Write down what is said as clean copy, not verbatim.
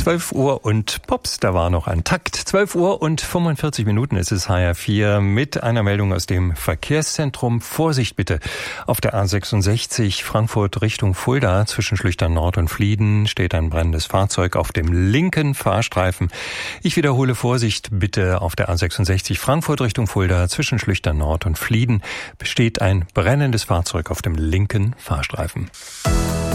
12 Uhr und Pops, da war noch ein Takt. 12 Uhr und 45 Minuten ist es HR4 mit einer Meldung aus dem Verkehrszentrum. Vorsicht bitte. Auf der A66 Frankfurt Richtung Fulda zwischen Schlüchtern Nord und Flieden steht ein brennendes Fahrzeug auf dem linken Fahrstreifen. Ich wiederhole, Vorsicht bitte. Auf der A66 Frankfurt Richtung Fulda zwischen Schlüchtern Nord und Flieden besteht ein brennendes Fahrzeug auf dem linken Fahrstreifen.